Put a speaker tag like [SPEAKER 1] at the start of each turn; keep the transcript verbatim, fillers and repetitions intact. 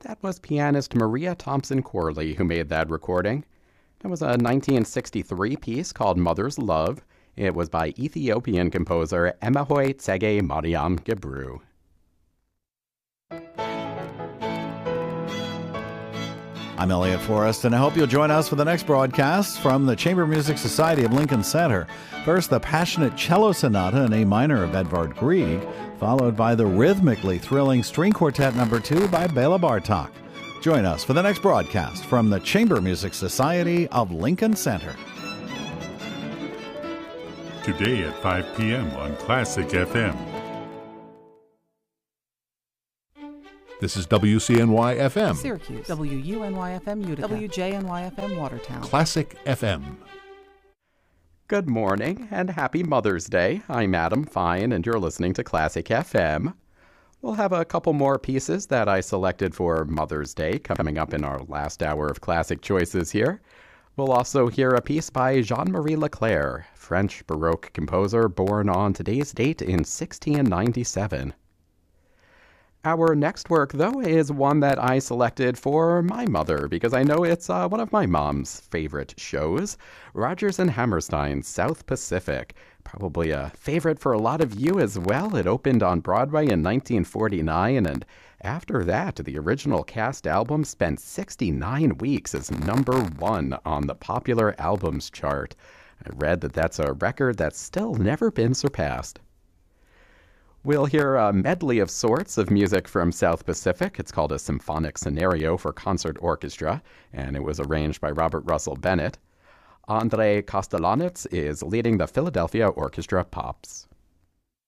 [SPEAKER 1] That was pianist Maria Thompson Corley who made that recording. It was a nineteen sixty-three piece called Mother's Love. It was by Ethiopian composer Emehoy Tsege Mariam Gebru.
[SPEAKER 2] I'm Elliot Forrest, and I hope you'll join us for the next broadcast from the Chamber Music Society of Lincoln Center. First, the passionate cello sonata in A minor of Edvard Grieg, followed by the rhythmically thrilling string quartet number two by Bela Bartok. Join us for the next broadcast from the Chamber Music Society of Lincoln Center.
[SPEAKER 3] Today at five p.m. on Classic F M.
[SPEAKER 4] This is W C N Y F M.
[SPEAKER 5] Syracuse. W U N Y F M Utica. W J N Y F M Watertown.
[SPEAKER 4] Classic F M.
[SPEAKER 1] Good morning and happy Mother's Day. I'm Adam Fine and you're listening to Classic F M. We'll have a couple more pieces that I selected for Mother's Day coming up in our last hour of Classic Choices here. We'll also hear a piece by Jean-Marie Leclair, French Baroque composer born on today's date in sixteen ninety-seven. Our next work, though, is one that I selected for my mother because I know it's uh, one of my mom's favorite shows, Rodgers and Hammerstein's South Pacific. Probably a favorite for a lot of you as well. It opened on Broadway in nineteen forty-nine, and after that, the original cast album spent sixty-nine weeks as number one on the popular albums chart. I read that that's a record that's still never been surpassed. We'll hear a medley of sorts of music from South Pacific. It's called a symphonic scenario for concert orchestra, and it was arranged by Robert Russell Bennett. Andrei Kostelanetz is leading the Philadelphia Orchestra Pops.